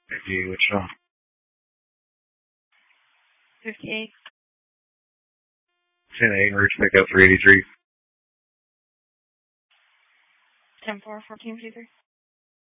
58, which one? 58. 10-8, Ridge pickup 383. 10-4, 1453.